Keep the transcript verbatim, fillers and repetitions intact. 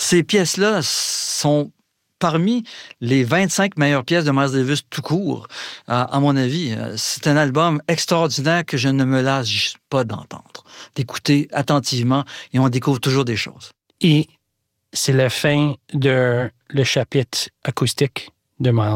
ces pièces-là sont parmi les vingt-cinq meilleures pièces de Miles Davis tout court, à, à mon avis. C'est un album extraordinaire que je ne me lasse pas d'entendre, d'écouter attentivement, et on découvre toujours des choses. Et c'est la fin de le chapitre acoustique de Miles.